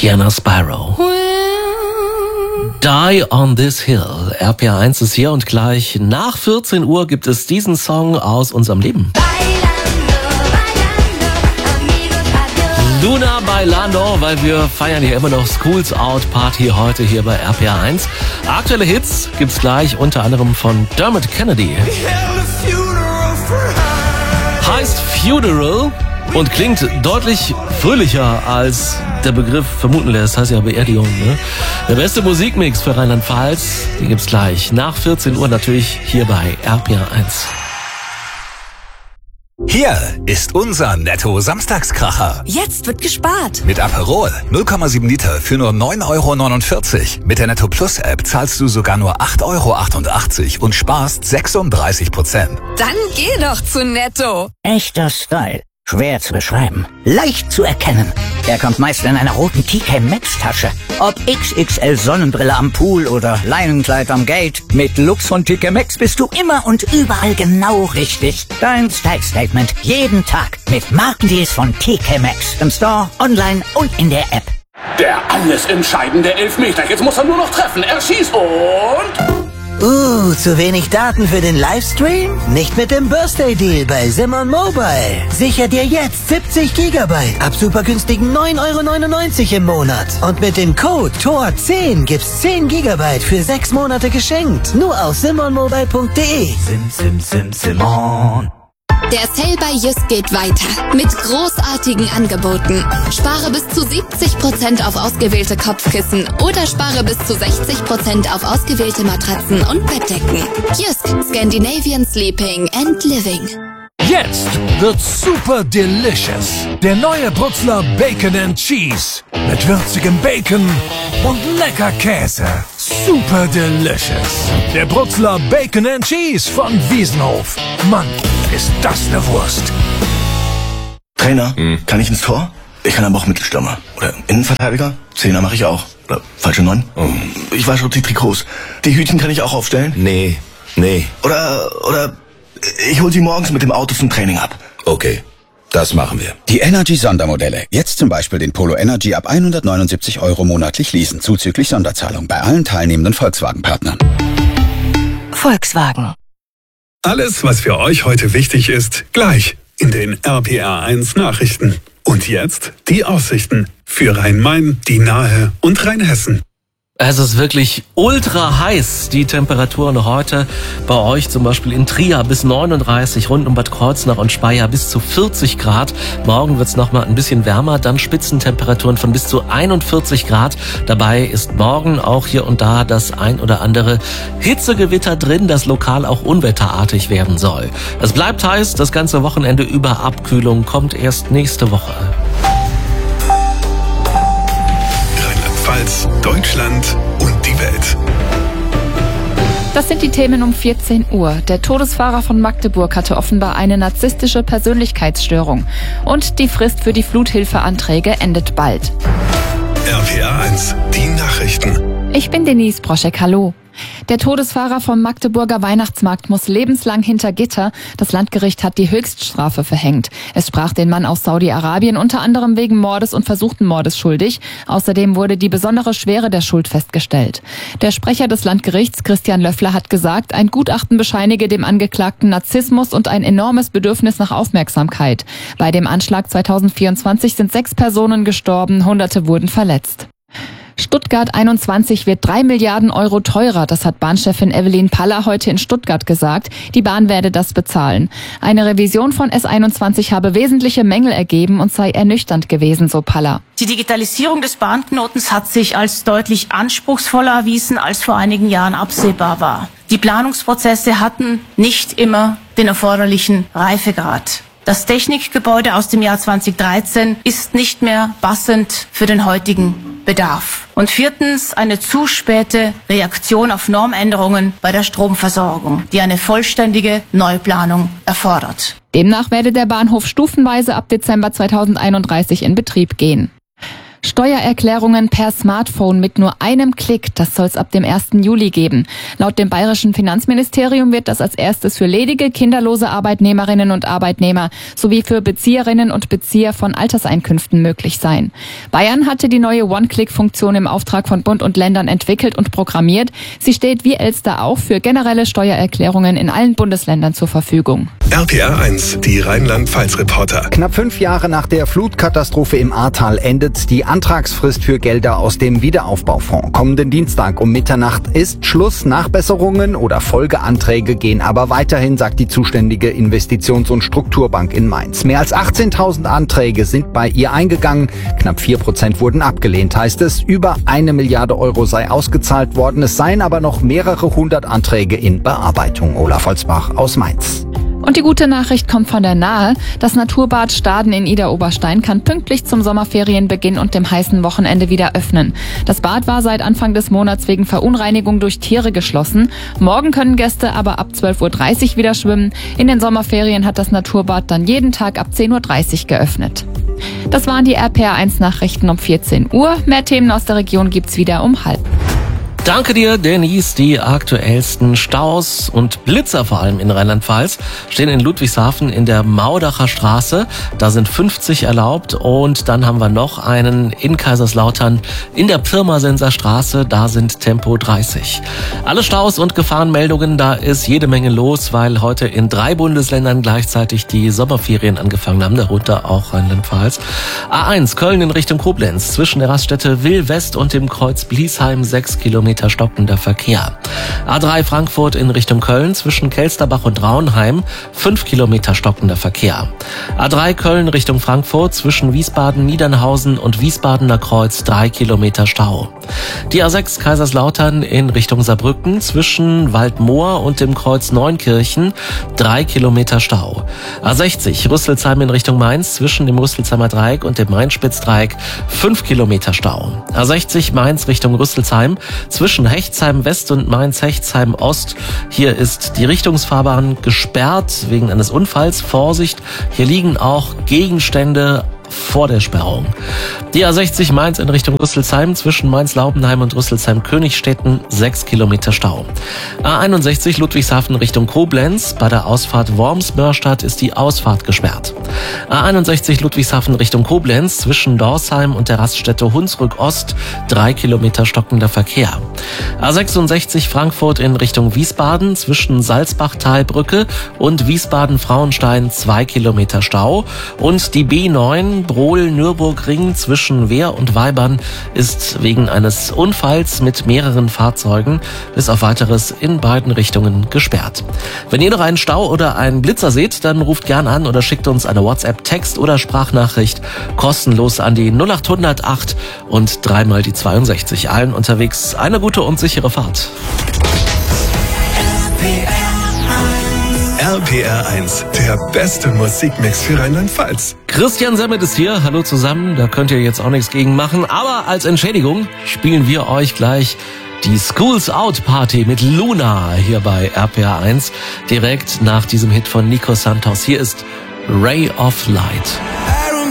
Diana Spyro. Die on this hill. RPR1 ist hier und gleich nach 14 Uhr gibt es diesen Song aus unserem Leben. Luna Bailando, weil wir feiern hier immer noch Schools Out Party heute hier bei RPR1. Aktuelle Hits gibt's gleich unter anderem von Dermot Kennedy. Heißt Funeral und klingt deutlich fröhlicher als der Begriff vermuten lässt. Heißt ja Beerdigung, ne? Der beste Musikmix für Rheinland-Pfalz, den gibt's gleich nach 14 Uhr natürlich hier bei RPR1. Hier ist unser Netto-Samstagskracher. Jetzt wird gespart. Mit Aperol 0,7 Liter für nur 9,49 €. Mit der Netto Plus App zahlst du sogar nur 8,88 € und sparst 36%. Dann geh doch zu Netto. Echter Style. Schwer zu beschreiben. Leicht zu erkennen. Er kommt meist in einer roten TK Maxx Tasche. Ob XXL Sonnenbrille am Pool oder Leinenkleid am Gate. Mit Looks von TK Maxx bist du immer und überall genau richtig. Dein Style Statement jeden Tag mit Markendeals von TK Maxx. Im Store, online und in der App. Der alles entscheidende Elfmeter. Jetzt muss er nur noch treffen. Er schießt und... zu wenig Daten für den Livestream? Nicht mit dem Birthday Deal bei Simon Mobile. Sicher dir jetzt 70 GB ab super günstigen 9,99 € im Monat. Und mit dem Code TOR10 gibt's 10 GB für 6 Monate geschenkt. Nur auf simonmobile.de. Simon. Der Sale bei Jysk geht weiter mit großartigen Angeboten. Spare bis zu 70% auf ausgewählte Kopfkissen oder spare bis zu 60% auf ausgewählte Matratzen und Bettdecken. Jysk, Scandinavian Sleeping and Living. Jetzt wird's super delicious. Der neue Brutzler Bacon and Cheese. Mit würzigem Bacon und lecker Käse. Super delicious. Der Brutzler Bacon and Cheese von Wiesenhof. Mann, ist das eine Wurst. Trainer, kann ich ins Tor? Ich kann aber auch Mittelstürmer. Oder Innenverteidiger? Zehner mache ich auch. Oder falsche 9? Ich wasche die Trikots. Die Hütchen kann ich auch aufstellen? Nee. Oder ich hol sie morgens mit dem Auto zum Training ab. Okay, das machen wir. Die Energy-Sondermodelle. Jetzt zum Beispiel den Polo Energy ab 179 € monatlich leasen, zuzüglich Sonderzahlung bei allen teilnehmenden Volkswagen-Partnern. Volkswagen. Alles, was für euch heute wichtig ist, gleich in den RPR1 Nachrichten. Und jetzt die Aussichten für Rhein-Main, die Nahe und Rheinhessen. Es ist wirklich ultra heiß, die Temperaturen heute bei euch, zum Beispiel in Trier bis 39, rund um Bad Kreuznach und Speyer bis zu 40 Grad. Morgen wird's nochmal ein bisschen wärmer, dann Spitzentemperaturen von bis zu 41 Grad. Dabei ist morgen auch hier und da das ein oder andere Hitzegewitter drin, das lokal auch unwetterartig werden soll. Es bleibt heiß, das ganze Wochenende über. Abkühlung kommt erst nächste Woche. Deutschland und die Welt. Das sind die Themen um 14 Uhr. Der Todesfahrer von Magdeburg hatte offenbar eine narzisstische Persönlichkeitsstörung. Und die Frist für die Fluthilfeanträge endet bald. RPR1, die Nachrichten. Ich bin Denise Broschek, hallo. Der Todesfahrer vom Magdeburger Weihnachtsmarkt muss lebenslang hinter Gitter. Das Landgericht hat die Höchststrafe verhängt. Es sprach den Mann aus Saudi-Arabien unter anderem wegen Mordes und versuchten Mordes schuldig. Außerdem wurde die besondere Schwere der Schuld festgestellt. Der Sprecher des Landgerichts, Christian Löffler, hat gesagt, ein Gutachten bescheinige dem Angeklagten Narzissmus und ein enormes Bedürfnis nach Aufmerksamkeit. Bei dem Anschlag 2024 sind 6 Personen gestorben, Hunderte wurden verletzt. Stuttgart 21 wird 3 Milliarden € teurer, das hat Bahnchefin Evelyn Paller heute in Stuttgart gesagt. Die Bahn werde das bezahlen. Eine Revision von S21 habe wesentliche Mängel ergeben und sei ernüchternd gewesen, so Paller. Die Digitalisierung des Bahnknotens hat sich als deutlich anspruchsvoller erwiesen, als vor einigen Jahren absehbar war. Die Planungsprozesse hatten nicht immer den erforderlichen Reifegrad. Das Technikgebäude aus dem Jahr 2013 ist nicht mehr passend für den heutigen Bedarf. Und 4. eine zu späte Reaktion auf Normänderungen bei der Stromversorgung, die eine vollständige Neuplanung erfordert. Demnach werde der Bahnhof stufenweise ab Dezember 2031 in Betrieb gehen. Steuererklärungen per Smartphone mit nur einem Klick, das soll es ab dem 1. Juli geben. Laut dem bayerischen Finanzministerium wird das als erstes für ledige, kinderlose Arbeitnehmerinnen und Arbeitnehmer sowie für Bezieherinnen und Bezieher von Alterseinkünften möglich sein. Bayern hatte die neue One-Click-Funktion im Auftrag von Bund und Ländern entwickelt und programmiert. Sie steht wie Elster auch für generelle Steuererklärungen in allen Bundesländern zur Verfügung. RPR 1, die Rheinland-Pfalz-Reporter. Knapp 5 Jahre nach der Flutkatastrophe im Ahrtal endet die Antragsfrist für Gelder aus dem Wiederaufbaufonds. Kommenden Dienstag um Mitternacht ist Schluss. Nachbesserungen oder Folgeanträge gehen aber weiterhin, sagt die zuständige Investitions- und Strukturbank in Mainz. Mehr als 18.000 Anträge sind bei ihr eingegangen. Knapp 4% wurden abgelehnt, heißt es. Über 1 Milliarde Euro sei ausgezahlt worden. Es seien aber noch mehrere hundert Anträge in Bearbeitung. Olaf Holzbach aus Mainz. Und die gute Nachricht kommt von der Nahe. Das Naturbad Staden in Idar-Oberstein kann pünktlich zum Sommerferienbeginn und dem heißen Wochenende wieder öffnen. Das Bad war seit Anfang des Monats wegen Verunreinigung durch Tiere geschlossen. Morgen können Gäste aber ab 12.30 Uhr wieder schwimmen. In den Sommerferien hat das Naturbad dann jeden Tag ab 10.30 Uhr geöffnet. Das waren die RPR 1 Nachrichten um 14 Uhr. Mehr Themen aus der Region gibt's wieder um 12:30. Danke dir, Denise. Die aktuellsten Staus und Blitzer vor allem in Rheinland-Pfalz stehen in Ludwigshafen in der Maudacher Straße. Da sind 50 erlaubt. Und dann haben wir noch einen in Kaiserslautern in der Pirmasenser Straße. Da sind Tempo 30. Alle Staus und Gefahrenmeldungen, da ist jede Menge los, weil heute in 3 Bundesländern gleichzeitig die Sommerferien angefangen haben, darunter auch Rheinland-Pfalz. A1 Köln in Richtung Koblenz zwischen der Raststätte Will-West und dem Kreuz Bliesheim 6 Kilometer stockender Verkehr. A3 Frankfurt in Richtung Köln zwischen Kelsterbach und Raunheim 5 Kilometer stockender Verkehr. A3 Köln Richtung Frankfurt zwischen Wiesbaden, Niedernhausen und Wiesbadener Kreuz 3 Kilometer Stau. Die A6 Kaiserslautern in Richtung Saarbrücken zwischen Waldmoor und dem Kreuz Neunkirchen 3 Kilometer Stau. A60 Rüsselsheim in Richtung Mainz zwischen dem Rüsselsheimer Dreieck und dem Main-Spitz-Dreieck 5 Kilometer Stau. A60 Mainz Richtung Rüsselsheim zwischen Hechtsheim West und Mainz-Hechtsheim Ost. Hier ist die Richtungsfahrbahn gesperrt wegen eines Unfalls. Vorsicht, hier liegen auch Gegenstände vor der Sperrung. Die A60 Mainz in Richtung Rüsselsheim zwischen Mainz-Laubenheim und Rüsselsheim-Königstetten 6 Kilometer Stau. A61 Ludwigshafen Richtung Koblenz. Bei der Ausfahrt Worms-Mörstadt ist die Ausfahrt gesperrt. A61 Ludwigshafen Richtung Koblenz zwischen Dorsheim und der Raststätte Hunsrück Ost 3 Kilometer stockender Verkehr. A66 Frankfurt in Richtung Wiesbaden zwischen Salzbach-Talbrücke und Wiesbaden-Frauenstein 2 Kilometer Stau. Und die B9 Brohl-Nürburgring zwischen Wehr und Weibern ist wegen eines Unfalls mit mehreren Fahrzeugen bis auf weiteres in beiden Richtungen gesperrt. Wenn ihr noch einen Stau oder einen Blitzer seht, dann ruft gern an oder schickt uns eine WhatsApp-Text- oder Sprachnachricht kostenlos an die 0800 8 und 3 mal die 62. Allen unterwegs eine gute und sichere Fahrt. RPR 1, der beste Musikmix für Rheinland-Pfalz. Christian Semmet ist hier. Hallo zusammen. Da könnt ihr jetzt auch nichts gegen machen. Aber als Entschädigung spielen wir euch gleich die Schools Out Party mit Luna hier bei RPR 1. Direkt nach diesem Hit von Nico Santos. Hier ist Ray of Light.